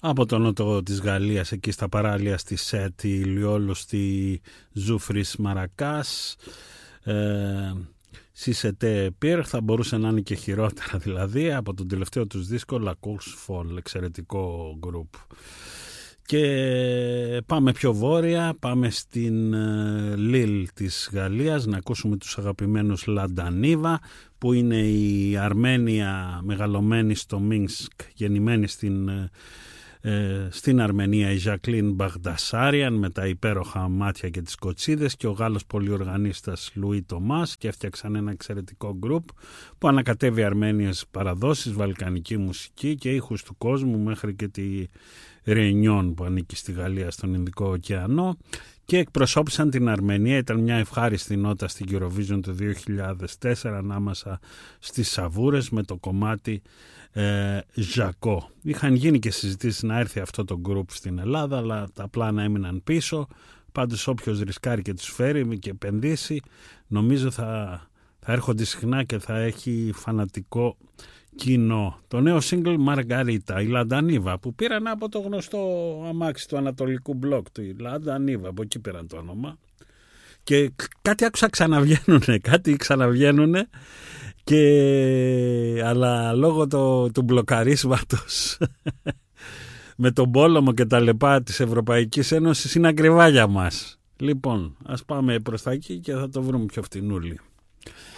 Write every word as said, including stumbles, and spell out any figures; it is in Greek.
Από τον νότο της Γαλλίας, εκεί στα παράλια στη Σέτ, η Λιόλου, στη Ζούφρις Μαρακάς, ε, Σισετέ Πυρ, θα μπορούσε να είναι και χειρότερα δηλαδή, από τον τελευταίο τους δίσκο La Course Fall, εξαιρετικό γκρουπ. Και πάμε πιο βόρεια, πάμε στην Λίλ της Γαλλίας να ακούσουμε τους αγαπημένους Λαντανίβα, που είναι η Αρμένια μεγαλωμένη στο Μίνσκ, γεννημένη στην, ε, στην Αρμενία, η Ζακλίν Μπαγδασάριαν, με τα υπέροχα μάτια και τις κοτσίδες, και ο Γάλλος πολιοργανίστας Λουί Τομάς, και έφτιαξαν ένα εξαιρετικό γκρουπ που ανακατεύει αρμένιες παραδόσεις, βαλκανική μουσική και ήχους του κόσμου, μέχρι και τη Ρενιόν που ανήκει στη Γαλλία στον Ινδικό ωκεανό, και εκπροσώπησαν την Αρμενία. Ήταν μια ευχάριστη νότα στην Eurovision το δύο χιλιάδες τέσσερα ανάμεσα στις σαβούρες με το κομμάτι ε, Ζακό. Είχαν γίνει και συζητήσεις να έρθει αυτό το γκρουπ στην Ελλάδα, αλλά τα πλάνα έμειναν πίσω. Πάντως όποιος ρισκάρει και τους φέρει και επενδύσει, νομίζω θα, θα έρχονται συχνά και θα έχει φανατικό κοινό. Το νέο single Μαργαρίτα, η Λαντανίβα, που πήραν από το γνωστό αμάξι του Ανατολικού Μπλοκ του, η Λαντανίβα, από εκεί πήραν το όνομα. Και κάτι άκουσα ξαναβγαίνουνε, κάτι ξαναβγαίνουνε, και αλλά λόγω το, του μπλοκαρίσματος με τον πόλεμο και τα λεπά της Ευρωπαϊκής Ένωσης είναι ακριβά για μας. Λοιπόν, ας πάμε προς τα εκεί και θα το βρούμε πιο φτηνούλη.